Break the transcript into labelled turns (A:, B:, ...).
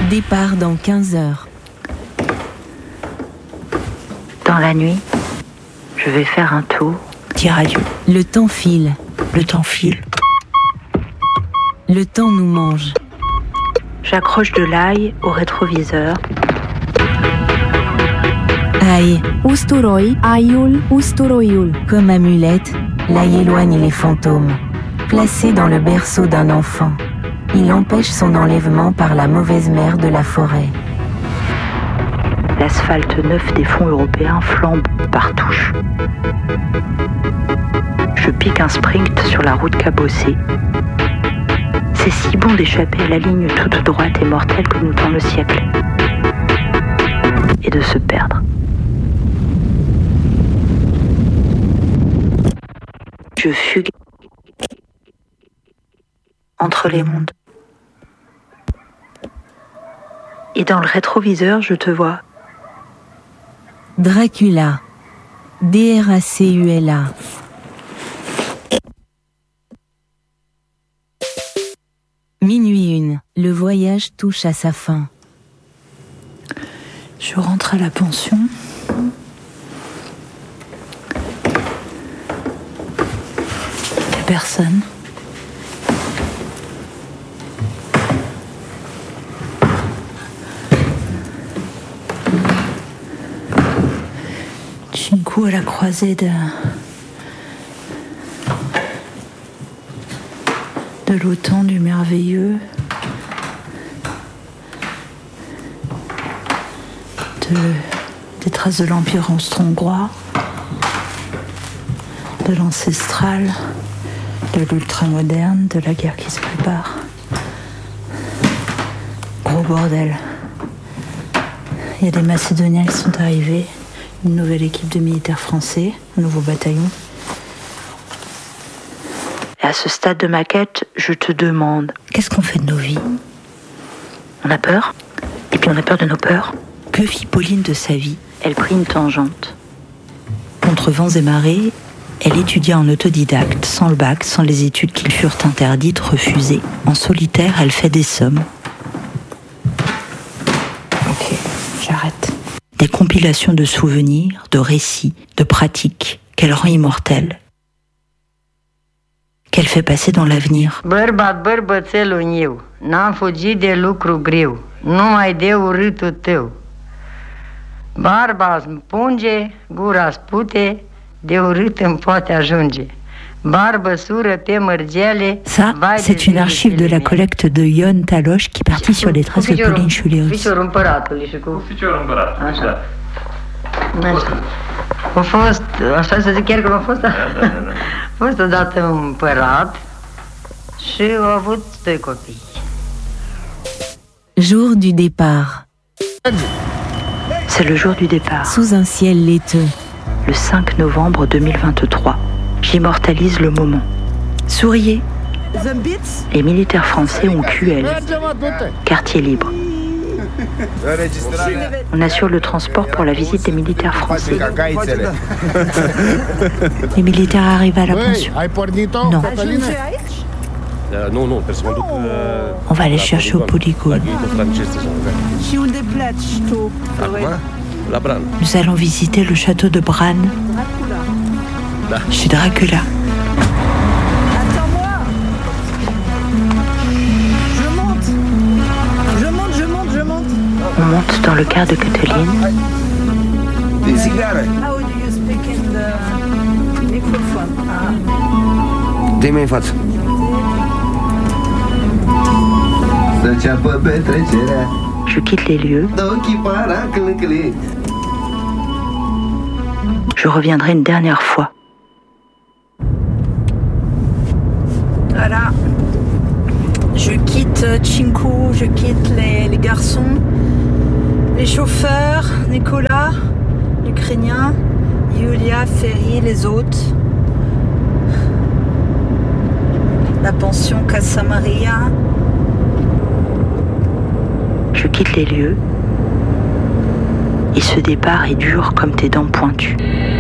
A: Départ dans 15 heures.
B: Dans la nuit, je vais faire un tour, dire adieu.
A: Le temps file.
B: Le temps file.
A: Le temps nous mange.
B: J'accroche de l'ail au rétroviseur.
A: Aïe, usturoi, aïul, usturoiul. Comme amulette, l'ail éloigne les fantômes. Placé dans le berceau d'un enfant, il empêche son enlèvement par la mauvaise mère de la forêt.
B: L'asphalte neuf des fonds européens flambe par touche. Je pique un sprint sur la route cabossée. C'est si bon d'échapper à la ligne toute droite et mortelle que nous tend le siècle. Et de se perdre. Je fugue entre les mondes. Et dans le rétroviseur, je te vois.
A: Dracula. Dracula. Minuit 1. Le voyage touche à sa fin.
B: Je rentre à la pension. Il n'y a personne. Chinku à la croisée de l'automne, du merveilleux, des traces de l'Empire austro-hongrois, de l'ancestral, de l'ultramoderne, de la guerre qui se prépare. Gros bordel. Il y a des Macédoniens qui sont arrivés, une nouvelle équipe de militaires français, un nouveau bataillon. Et à ce stade de ma quête, je te demande, qu'est-ce qu'on fait de nos vies ? On a peur, et puis on a peur de nos peurs. Que fit Pauline de sa vie ? Elle prit une tangente. Contre vents et marées, elle étudia en autodidacte, sans le bac, sans les études qui lui furent interdites, refusées. En solitaire, elle fait des sommes. Ok, j'arrête. Des compilations de souvenirs, de récits, de pratiques, qu'elle rend immortelles. Qu'elle fait passer dans l'avenir.
C: Bărbat, bărbățelul meu, n-am fugit de lucru greu, numai de urâtul tău. Barba îmi punge, gura spute, de urât îmi poate ajunge. Barbă sură pe mărgele.
B: Ça, c'est une archive de la collecte de Ion Taloche qui partit sur les traces de Pauline Schulerus.
C: Ficiorul împăratului și cu...
D: Ficiorul împăratului,
C: Așa. Așa. A fost, așa să zic chiar că a fost, a fost odată un împărat și a avut 2 copii.
A: Jour du départ.
B: C'est le jour du départ.
A: Sous un ciel laiteux.
B: Le 5 novembre 2023. J'immortalise le moment. Souriez. Les militaires français ont QL. Quartier libre. On assure le transport pour la visite des militaires français. Les militaires arrivent à la pension. Non.
D: Nu, trebuie să mă duc...
B: On va les chercher au polygone.
C: Și unde pleci tu?
D: Acum? La Bran.
B: Nous allons visiter le château de Bran. Chez Dracula.
C: Attends-moi. Je monte.
B: On monte dans le quart de Cătălin.
C: How do you speak in the microphone?
E: Dă-i în față. Să înceapă petrecerea.
B: Je quitte les lieux.
E: Dă ochii para clâncăli.
B: Je reviendrai une dernière fois.
C: Voilà. Je quitte Chinku, je quitte les garçons, les chauffeurs, Nicolas, l'Ukrainien, Yulia, Ferry, les autres. La pension Casa Maria.
B: Je quitte les lieux. Et ce départ est dur comme tes dents pointues.